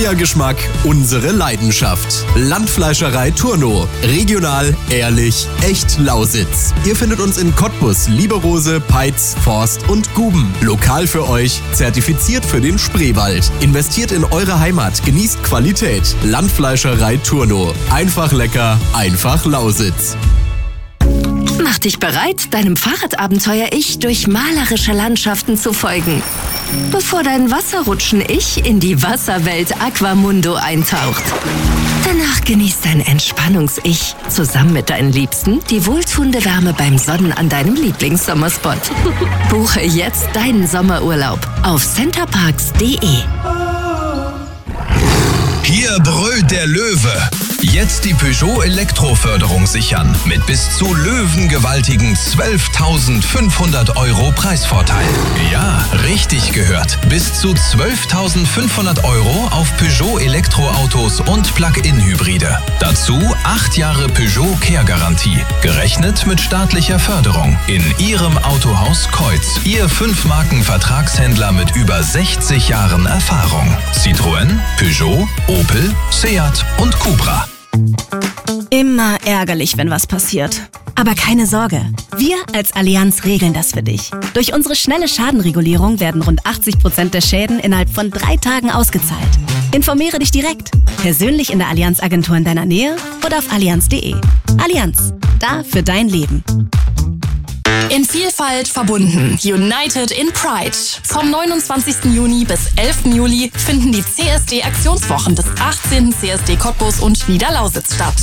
Euer Geschmack, unsere Leidenschaft. Landfleischerei Turno. Regional, ehrlich, echt Lausitz. Ihr findet uns in Cottbus, Lieberose, Peitz, Forst und Guben. Lokal für euch, zertifiziert für den Spreewald. Investiert in eure Heimat, genießt Qualität. Landfleischerei Turno. Einfach lecker, einfach Lausitz. Mach dich bereit, deinem Fahrradabenteuer-Ich durch malerische Landschaften zu folgen. Bevor dein Wasserrutschen-Ich in die Wasserwelt Aquamundo eintaucht. Danach genießt dein Entspannungs-Ich zusammen mit deinen Liebsten die wohltuende Wärme beim Sonnen an deinem Lieblingssommerspot. Buche jetzt deinen Sommerurlaub auf centerparks.de. Hier brüllt der Löwe. Jetzt die Peugeot Elektroförderung sichern. Mit bis zu löwengewaltigen 12.500 € Preisvorteil. Ja, richtig gehört. Bis zu 12.500 € auf Peugeot Elektroautos und Plug-in-Hybride. Dazu 8 Jahre Peugeot Care-Garantie. Gerechnet mit staatlicher Förderung. In Ihrem Autohaus Keutz. Ihr 5-Marken-Vertragshändler mit über 60 Jahren Erfahrung. Citroën, Peugeot, Opel, Seat und Cupra. Immer ärgerlich, wenn was passiert. Aber keine Sorge, wir als Allianz regeln das für dich. Durch unsere schnelle Schadenregulierung werden rund 80% der Schäden innerhalb von 3 Tagen ausgezahlt. Informiere dich direkt, persönlich in der Allianz-Agentur in deiner Nähe oder auf allianz.de. Allianz, da für dein Leben. In Vielfalt verbunden. United in Pride. Vom 29. Juni bis 11. Juli finden die CSD-Aktionswochen des 18. CSD Cottbus und Niederlausitz statt.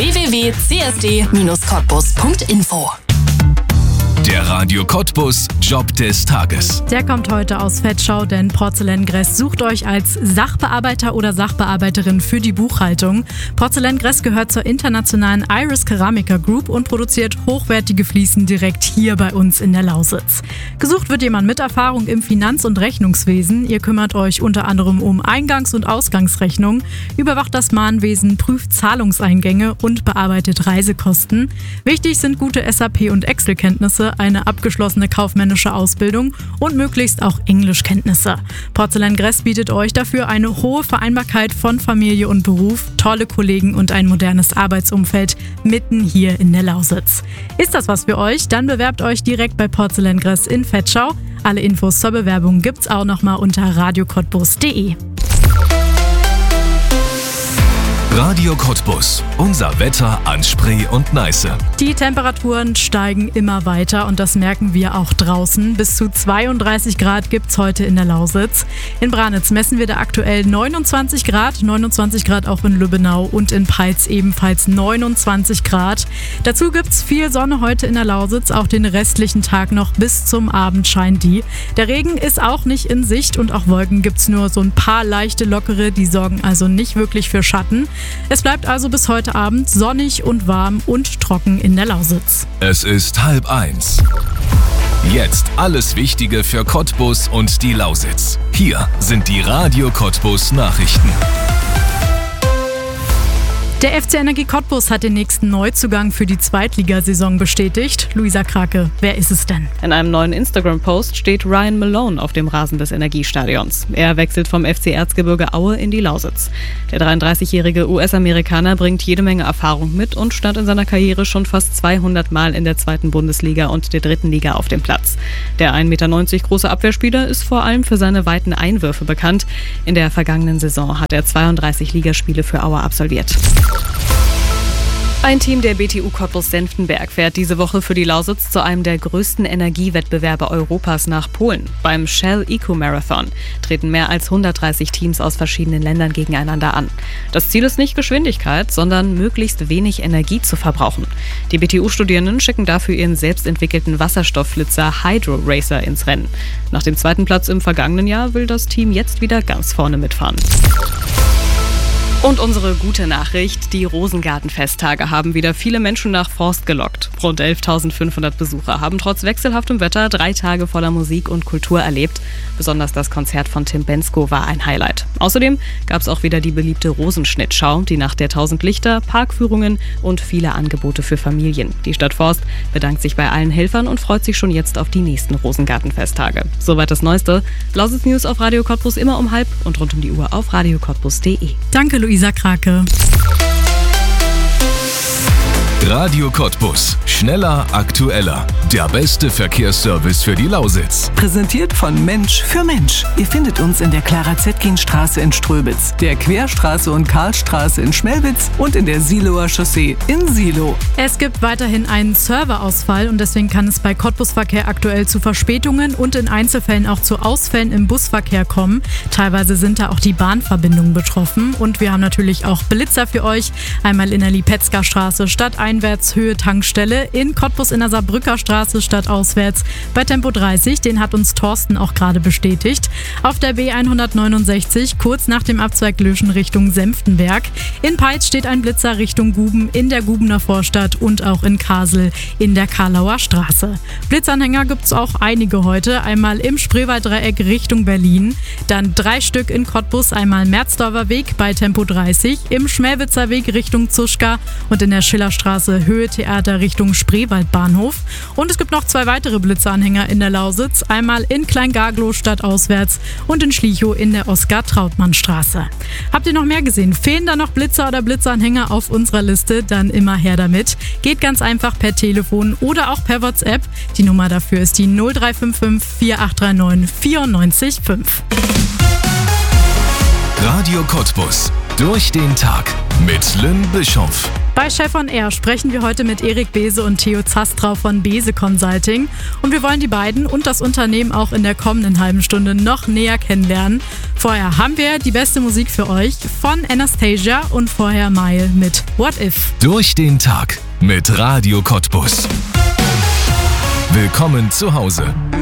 www.csd-cottbus.info. Der Radio Cottbus Job des Tages. Der kommt heute aus Vetschau, denn Porzellangress sucht euch als Sachbearbeiter oder Sachbearbeiterin für die Buchhaltung. Porzellangress gehört zur internationalen Iris Keramica Group und produziert hochwertige Fliesen direkt hier bei uns in der Lausitz. Gesucht wird jemand mit Erfahrung im Finanz- und Rechnungswesen. Ihr kümmert euch unter anderem um Eingangs- und Ausgangsrechnungen, überwacht das Mahnwesen, prüft Zahlungseingänge und bearbeitet Reisekosten. Wichtig sind gute SAP- und Excel-Kenntnisse, eine abgeschlossene kaufmännische Ausbildung und möglichst auch Englischkenntnisse. Porzellangress bietet euch dafür eine hohe Vereinbarkeit von Familie und Beruf, tolle Kollegen und ein modernes Arbeitsumfeld mitten hier in der Lausitz. Ist das was für euch? Dann bewerbt euch direkt bei Porzellangress in Vetschau. Alle Infos zur Bewerbung gibt's auch nochmal unter radiocottbus.de. Radio Cottbus. Unser Wetter an Spree und Neiße. Die Temperaturen steigen immer weiter und das merken wir auch draußen. Bis zu 32 Grad gibt's heute in der Lausitz. In Branitz messen wir da aktuell 29 Grad. 29 Grad auch in Lübbenau und in Peitz ebenfalls 29 Grad. Dazu gibt's viel Sonne heute in der Lausitz. Auch den restlichen Tag noch bis zum Abend scheint die. Der Regen ist auch nicht in Sicht und auch Wolken gibt's nur so ein paar leichte lockere. Die sorgen also nicht wirklich für Schatten. Es bleibt also bis heute Abend sonnig und warm und trocken in der Lausitz. Es ist 12:30. Jetzt alles Wichtige für Cottbus und die Lausitz. Hier sind die Radio Cottbus Nachrichten. Der FC Energie Cottbus hat den nächsten Neuzugang für die Zweitligasaison bestätigt. Luisa Krake, wer ist es denn? In einem neuen Instagram-Post steht Ryan Malone auf dem Rasen des Energiestadions. Er wechselt vom FC Erzgebirge Aue in die Lausitz. Der 33-jährige US-Amerikaner bringt jede Menge Erfahrung mit und stand in seiner Karriere schon fast 200 Mal in der 2. Bundesliga und der 3. Liga auf dem Platz. Der 1,90 Meter große Abwehrspieler ist vor allem für seine weiten Einwürfe bekannt. In der vergangenen Saison hat er 32 Ligaspiele für Aue absolviert. Ein Team der BTU Cottbus-Senftenberg fährt diese Woche für die Lausitz zu einem der größten Energiewettbewerbe Europas nach Polen. Beim Shell Eco Marathon treten mehr als 130 Teams aus verschiedenen Ländern gegeneinander an. Das Ziel ist nicht Geschwindigkeit, sondern möglichst wenig Energie zu verbrauchen. Die BTU-Studierenden schicken dafür ihren selbstentwickelten Wasserstoffflitzer Hydro Racer ins Rennen. Nach dem 2. Platz im vergangenen Jahr will das Team jetzt wieder ganz vorne mitfahren. Und unsere gute Nachricht, die Rosengarten-Festtage haben wieder viele Menschen nach Forst gelockt. Rund 11.500 Besucher haben trotz wechselhaftem Wetter 3 Tage voller Musik und Kultur erlebt. Besonders das Konzert von Tim Bendzko war ein Highlight. Außerdem gab es auch wieder die beliebte Rosenschnittschau, die Nacht der 1000 Lichter, Parkführungen und viele Angebote für Familien. Die Stadt Forst bedankt sich bei allen Helfern und freut sich schon jetzt auf die nächsten Rosengartenfesttage. Soweit das Neueste. Lausitz News auf Radio Cottbus immer um 12:30 und rund um die Uhr auf radiocottbus.de. Danke, Luisa Krake. Radio Cottbus. Schneller, aktueller. Der beste Verkehrsservice für die Lausitz. Präsentiert von Mensch für Mensch. Ihr findet uns in der Clara-Zetkin-Straße in Ströbitz, der Querstraße und Karlstraße in Schmelwitz und in der Siloer Chaussee in Silo. Es gibt weiterhin einen Serverausfall und deswegen kann es bei Cottbus-Verkehr aktuell zu Verspätungen und in Einzelfällen auch zu Ausfällen im Busverkehr kommen. Teilweise sind da auch die Bahnverbindungen betroffen und wir haben natürlich auch Blitzer für euch. Einmal in der Lipetzker Straße stadteinwärts Höhe Tankstelle, in Cottbus in der Saarbrücker Straße stadtauswärts bei Tempo 30. Den hat uns Thorsten auch gerade bestätigt. Auf der B169 kurz nach dem Abzweig Löschen Richtung Senftenberg. In Peitz steht ein Blitzer Richtung Guben in der Gubener Vorstadt und auch in Kasel in der Karlauer Straße. Blitzanhänger gibt es auch einige heute. Einmal im Spreewalddreieck Richtung Berlin. Dann 3 Stück in Cottbus. Einmal Merzdorfer Weg bei Tempo 30. Im Schmelwitzer Weg Richtung Zuschka und in der Schillerstraße Höhe Theater Richtung Spreewaldbahnhof. Und es gibt noch 2 weitere Blitzeranhänger in der Lausitz. Einmal in Kleingaglow stadtauswärts und in Schlichow in der Oskar-Trautmann-Straße. Habt ihr noch mehr gesehen? Fehlen da noch Blitzer oder Blitzeranhänger auf unserer Liste? Dann immer her damit. Geht ganz einfach per Telefon oder auch per WhatsApp. Die Nummer dafür ist die 0355 4839 94 5. Radio Cottbus. Durch den Tag mit Lynn Bischoff. Bei Chef on Air sprechen wir heute mit Erik Bese und Theo Zastrau von Bese Consulting. Und wir wollen die beiden und das Unternehmen auch in der kommenden halben Stunde noch näher kennenlernen. Vorher haben wir die beste Musik für euch von Anastasia und vorher Mile mit What If. Durch den Tag mit Radio Cottbus. Willkommen zu Hause.